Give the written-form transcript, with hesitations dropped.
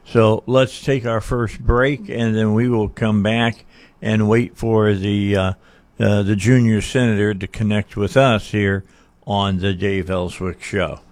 So let's take our first break, and then we will come back and wait for the junior senator to connect with us here on the Dave Ellswick Show.